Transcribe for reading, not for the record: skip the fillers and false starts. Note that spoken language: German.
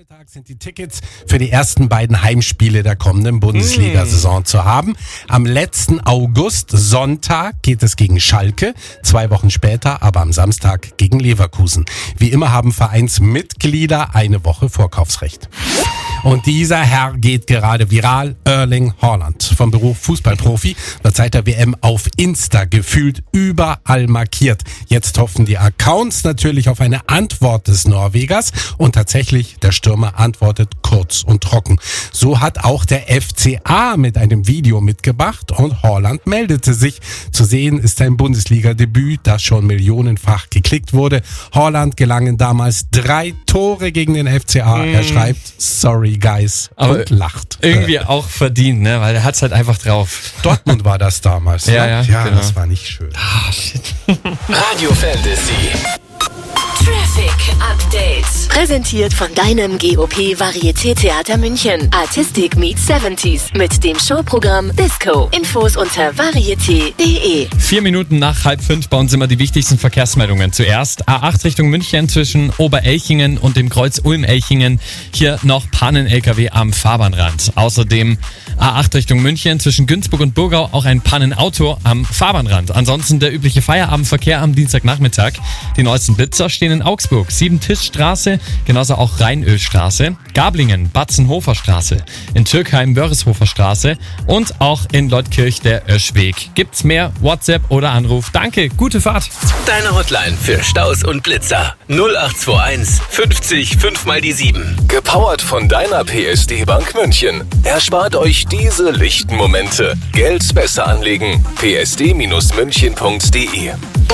Nachmittag sind die Tickets für die ersten beiden Heimspiele der kommenden Bundesliga-Saison zu haben. Am letzten August, Sonntag, geht es gegen Schalke. 2 Wochen später, aber am Samstag gegen Leverkusen. Wie immer haben Vereinsmitglieder eine Woche Vorkaufsrecht. Und dieser Herr geht gerade viral. Erling Haaland, vom Beruf Fußballprofi, wird seit der WM auf Insta gefühlt überall markiert. Jetzt hoffen die Accounts natürlich auf eine Antwort des Norwegers und tatsächlich, der Stürmer antwortet kurz und trocken. So hat auch der FCA mit einem Video mitgebracht und Haaland meldete sich. Zu sehen ist sein Bundesliga-Debüt, das schon millionenfach geklickt wurde. Haaland gelangen damals 3 Tore gegen den FCA. Er schreibt, sorry guys, aber und lacht. Irgendwie auch verdient, ne? Weil er hat's halt einfach drauf. Dortmund war das damals. Ja, genau. Das war nicht schön. Ah, shit. Radio Fantasy. Traffic Update. Präsentiert von deinem GOP Varieté-Theater München. Artistic meets 70s mit dem Showprogramm Disco. Infos unter varieté.de. 4 Minuten nach 4:30 bei uns immer die wichtigsten Verkehrsmeldungen. Zuerst A8 Richtung München zwischen Oberelchingen und dem Kreuz Ulm-Elchingen. Hier noch Pannen-LKW am Fahrbahnrand. Außerdem A8 Richtung München zwischen Günzburg und Burgau auch ein Pannenauto am Fahrbahnrand. Ansonsten der übliche Feierabendverkehr am Dienstagnachmittag. Die neuesten Blitzer stehen in Augsburg, Siebentischstraße, genauso auch Rheinölstraße, Gablingen, Batzenhofer Straße, in Türkheim Wörishofer Straße und auch in Leutkirch der Öschweg. Gibt's mehr? WhatsApp oder Anruf? Danke, gute Fahrt. Deine Hotline für Staus und Blitzer. 0821 50 5 mal die 7. Gepowert von deiner PSD Bank München. Erspart euch diese lichten Momente. Geld besser anlegen. psd-münchen.de